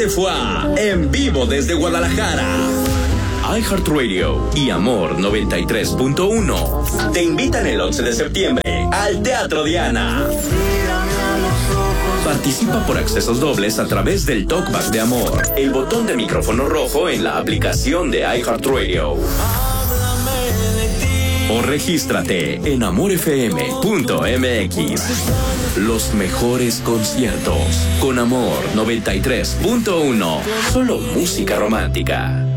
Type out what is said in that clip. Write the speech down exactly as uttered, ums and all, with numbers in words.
de Foix, en vivo desde Guadalajara. iHeartRadio y Amor noventa y tres punto uno te invitan el once de septiembre al Teatro Diana. Participa por accesos dobles a través del Talkback de Amor, el botón de micrófono rojo en la aplicación de iHeartRadio. O regístrate en amor f m punto m x. Los mejores conciertos con Amor noventa y tres punto uno. Solo música romántica.